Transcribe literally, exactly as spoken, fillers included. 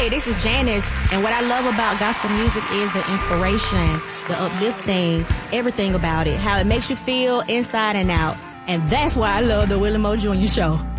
Hey, this is Janice, and what I love about gospel music is the inspiration, the uplifting, everything about it, how it makes you feel inside and out. And that's why I love the Willie Moore Junior Show.